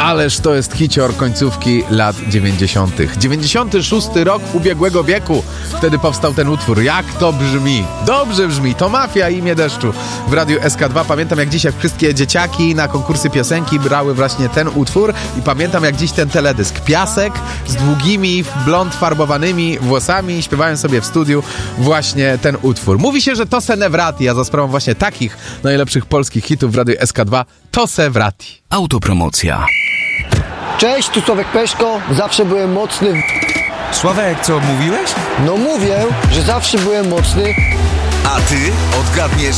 Ależ to jest hicior końcówki lat 90. 96 rok ubiegłego wieku. Wtedy powstał ten utwór. Jak to brzmi? Dobrze brzmi. To Mafia i Imię Deszczu w Radiu SK2. Pamiętam, jak dziś, jak wszystkie dzieciaki na konkursy piosenki brały właśnie ten utwór i pamiętam, jak dziś ten teledysk. Piasek z długimi, blond farbowanymi włosami śpiewają sobie w studiu właśnie ten utwór. Mówi się, że to se ne vrati, a za sprawą właśnie takich najlepszych polskich hitów w Radiu SK2 to se vrati. Autopromocja. Cześć, tu Sławek Peszko. Zawsze byłem mocny. Sławek, co mówiłeś? No mówię, że zawsze byłem mocny. A ty odgadniesz